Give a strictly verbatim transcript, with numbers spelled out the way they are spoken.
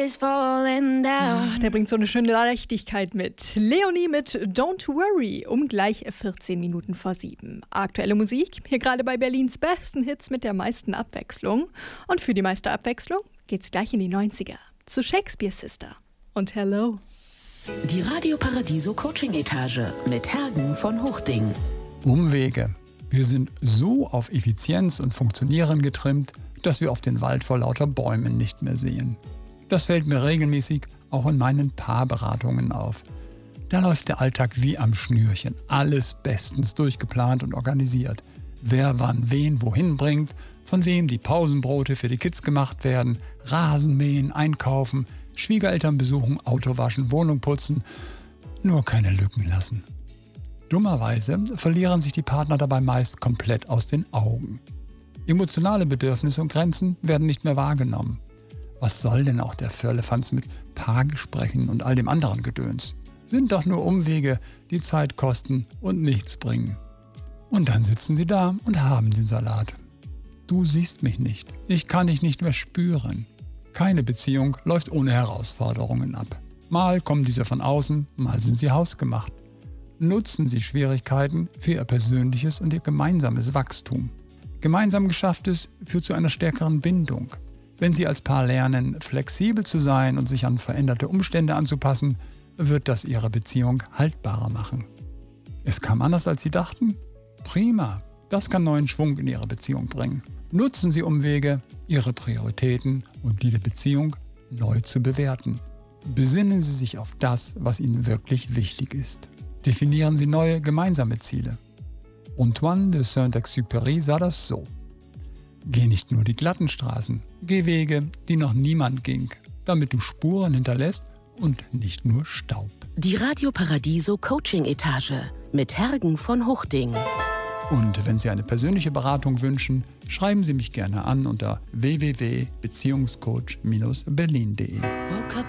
is falling down. Ach, der bringt so eine schöne Leichtigkeit mit. Leonie mit Don't Worry um gleich vierzehn Minuten vor sieben. Aktuelle Musik, hier gerade bei Berlins besten Hits mit der meisten Abwechslung. Und für die meiste Abwechslung geht's gleich in die neunziger. Zu Shakespeare Sister und Hello. Die Radio Paradiso Coaching-Etage mit Hergen von Hochding. Umwege. Wir sind so auf Effizienz und Funktionieren getrimmt, dass wir auf den Wald vor lauter Bäumen nicht mehr sehen. Das fällt mir regelmäßig auch in meinen Paarberatungen auf. Da läuft der Alltag wie am Schnürchen. Alles bestens durchgeplant und organisiert. Wer wann wen wohin bringt, von wem die Pausenbrote für die Kids gemacht werden, Rasen mähen, einkaufen, Schwiegereltern besuchen, Auto waschen, Wohnung putzen. Nur keine Lücken lassen. Dummerweise verlieren sich die Partner dabei meist komplett aus den Augen. Emotionale Bedürfnisse und Grenzen werden nicht mehr wahrgenommen. Was soll denn auch der Firlefanz mit Paargesprächen und all dem anderen Gedöns? Sind doch nur Umwege, die Zeit kosten und nichts bringen. Und dann sitzen sie da und haben den Salat. Du siehst mich nicht. Ich kann dich nicht mehr spüren. Keine Beziehung läuft ohne Herausforderungen ab. Mal kommen diese von außen, mal sind sie hausgemacht. Nutzen Sie Schwierigkeiten für Ihr persönliches und Ihr gemeinsames Wachstum. Gemeinsam Geschafftes führt zu einer stärkeren Bindung. Wenn Sie als Paar lernen, flexibel zu sein und sich an veränderte Umstände anzupassen, wird das Ihre Beziehung haltbarer machen. Es kam anders, als Sie dachten? Prima, das kann neuen Schwung in Ihre Beziehung bringen. Nutzen Sie Umwege, Ihre Prioritäten und die der Beziehung neu zu bewerten. Besinnen Sie sich auf das, was Ihnen wirklich wichtig ist. Definieren Sie neue gemeinsame Ziele. Antoine de Saint-Exupéry sah das so. Geh nicht nur die glatten Straßen, geh Wege, die noch niemand ging, damit du Spuren hinterlässt und nicht nur Staub. Die Radio Paradiso Coaching-Etage mit Hergen von Hochding. Und wenn Sie eine persönliche Beratung wünschen, schreiben Sie mich gerne an unter w w w punkt beziehungscoach Bindestrich berlin punkt de.